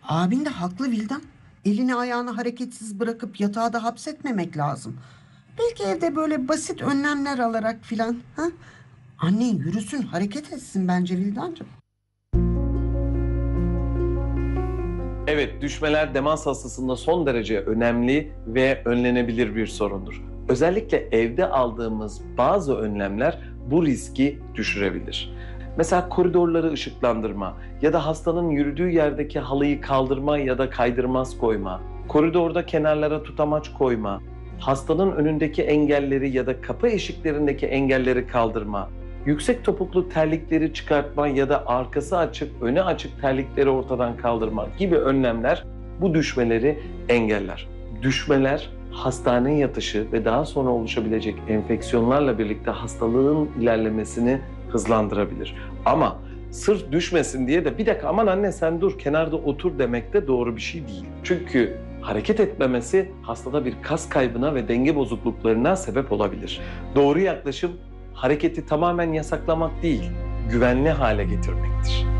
Abin de haklı Vildan. Elini ayağını hareketsiz bırakıp yatağa da hapsetmemek lazım. Belki evde böyle basit önlemler alarak filan. Ha? Annen yürüsün, hareket etsin bence Vildancığım. Evet, düşmeler demans hastasında son derece önemli ve önlenebilir bir sorundur. Özellikle evde aldığımız bazı önlemler bu riski düşürebilir. Mesela koridorları ışıklandırma ya da hastanın yürüdüğü yerdeki halıyı kaldırma ya da kaydırmaz koyma, koridorda kenarlara tutamaç koyma, hastanın önündeki engelleri ya da kapı eşiklerindeki engelleri kaldırma, yüksek topuklu terlikleri çıkartma ya da arkası açık, öne açık terlikleri ortadan kaldırma gibi önlemler bu düşmeleri engeller. Düşmeler, hastane yatışı ve daha sonra oluşabilecek enfeksiyonlarla birlikte hastalığın ilerlemesini hızlandırabilir. Ama sırf düşmesin diye de bir dakika aman anne sen dur kenarda otur demek de doğru bir şey değil. Çünkü hareket etmemesi hastada bir kas kaybına ve denge bozukluklarına sebep olabilir. Doğru yaklaşım hareketi tamamen yasaklamak değil, güvenli hale getirmektir.